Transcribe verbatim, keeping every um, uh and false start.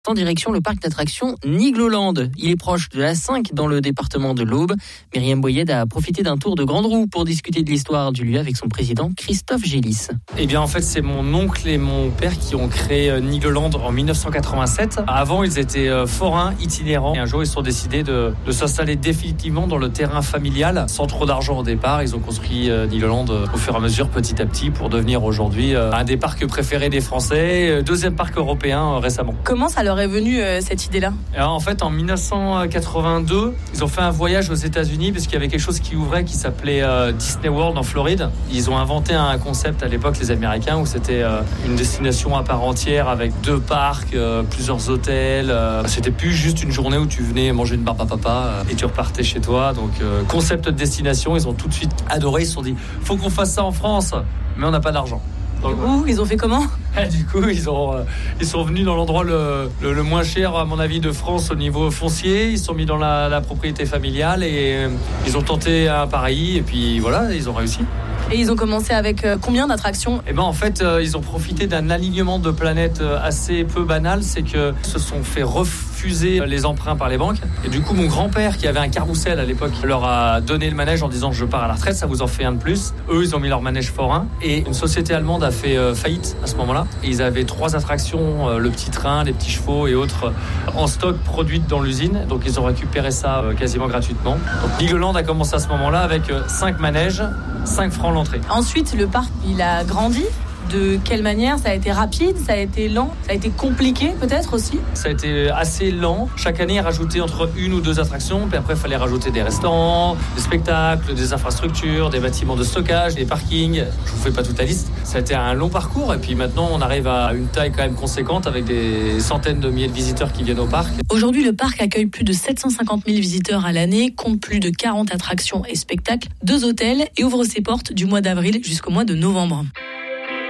En direction le parc d'attractions Nigloland. Il est proche de l'A cinq dans le département de l'Aube. Myriam Boyed a profité d'un tour de grande roue pour discuter de l'histoire du lieu avec son président Christophe Gélis. Eh bien en fait c'est mon oncle et mon père qui ont créé Nigloland en dix-neuf cent quatre-vingt-sept. Avant ils étaient forains itinérants et un jour ils se sont décidés de, de s'installer définitivement dans le terrain familial sans trop d'argent au départ. Ils ont construit Nigloland au fur et à mesure petit à petit pour devenir aujourd'hui un des parcs préférés des Français, deuxième parc européen récemment. Comment ça leur est venue euh, cette idée-là ? Alors, en fait, en dix-neuf cent quatre-vingt-deux, ils ont fait un voyage aux États-Unis parce qu'il y avait quelque chose qui ouvrait qui s'appelait euh, Disney World en Floride. Ils ont inventé un concept à l'époque, les Américains, où c'était euh, une destination à part entière avec deux parcs, euh, plusieurs hôtels. Euh, c'était plus juste une journée où tu venais manger une barbe à papa euh, et tu repartais chez toi. Donc, euh, concept de destination, ils ont tout de suite adoré. Ils se sont dit, faut qu'on fasse ça en France, mais on n'a pas d'argent. Donc, du coup, ils ont fait comment ? Et du coup, ils, ont, euh, ils sont venus dans l'endroit le, le, le moins cher, à mon avis, de France au niveau foncier. Ils sont mis dans la, la propriété familiale et euh, ils ont tenté un pari. Et puis voilà, ils ont réussi. Et ils ont commencé avec euh, combien d'attractions ? Eh ben en fait, euh, ils ont profité d'un alignement de planètes euh, assez peu banal. C'est que se sont fait refuser les emprunts par les banques. Et du coup, mon grand-père, qui avait un carrousel à l'époque, leur a donné le manège en disant « je pars à la retraite, ça vous en fait un de plus ». Eux, ils ont mis leur manège forain. Et une société allemande a fait euh, faillite à ce moment-là. Et ils avaient trois attractions, euh, le petit train, les petits chevaux et autres, euh, en stock produites dans l'usine. Donc ils ont récupéré ça euh, quasiment gratuitement. Donc Nigloland a commencé à ce moment-là avec euh, cinq manèges, cinq francs l'entrée. Ensuite, le parc, il a grandi. De quelle manière ? Ça a été rapide, ça a été lent, ça a été compliqué peut-être aussi ? Ça a été assez lent. Chaque année, il rajoutait entre une ou deux attractions. Puis après, il fallait rajouter des restaurants, des spectacles, des infrastructures, des bâtiments de stockage, des parkings. Je vous fais pas toute la liste. Ça a été un long parcours. Et puis maintenant, on arrive à une taille quand même conséquente avec des centaines de milliers de visiteurs qui viennent au parc. Aujourd'hui, le parc accueille plus de sept cent cinquante mille visiteurs à l'année, compte plus de quarante attractions et spectacles, deux hôtels et ouvre ses portes du mois d'avril jusqu'au mois de novembre.